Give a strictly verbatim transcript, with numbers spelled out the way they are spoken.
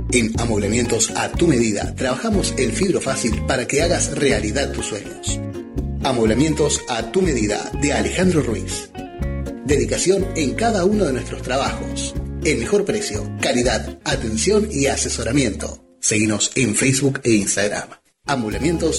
En Amoblamientos a tu medida, trabajamos el fibro fácil para que hagas realidad tus sueños. Amoblamientos a tu medida, de Alejandro Ruiz. Dedicación en cada uno de nuestros trabajos. El mejor precio, calidad, atención y asesoramiento. Seguinos en Facebook e Instagram. Amoblamientos